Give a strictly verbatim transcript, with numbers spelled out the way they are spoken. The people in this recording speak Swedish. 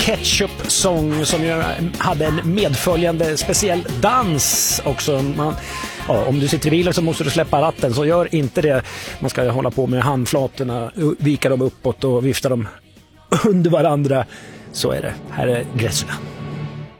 Ketchup-sång som ju hade en medföljande speciell dans också. Man, ja, om du sitter i bilen så måste du släppa ratten, så gör inte det. Man ska hålla på med handflatorna, vika dem uppåt och vifta dem under varandra. Så är det. Här är Gräsula.